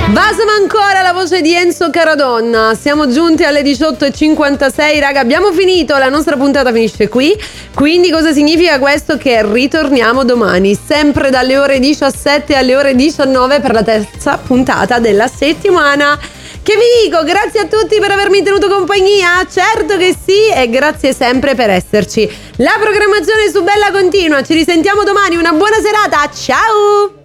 Basama ancora la voce di Enzo Caradonna. Siamo giunti alle 18:56, raga, abbiamo finito, la nostra puntata finisce qui. Quindi cosa significa questo? Che ritorniamo domani, sempre dalle ore 17 alle ore 19 per la terza puntata della settimana. Che vi dico, grazie a tutti per avermi tenuto compagnia, certo che sì, e grazie sempre per esserci. La programmazione su Bella continua, ci risentiamo domani, una buona serata, ciao!